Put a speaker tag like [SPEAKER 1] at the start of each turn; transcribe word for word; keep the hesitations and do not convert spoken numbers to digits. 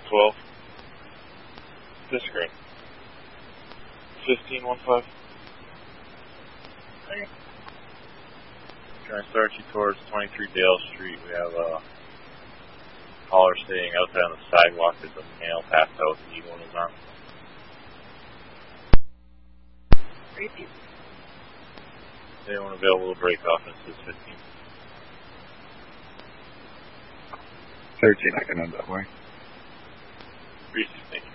[SPEAKER 1] twelve. Disagree. fifteen one five. Okay. Trying to start you towards twenty-three Dale Street. We have a caller staying outside on the sidewalk. There's a male passed out. The eagle in his arm.
[SPEAKER 2] Crazy.
[SPEAKER 1] Anyone available to break off? This is fifteen.
[SPEAKER 3] thirteen, I can end that way.
[SPEAKER 1] Appreciate it.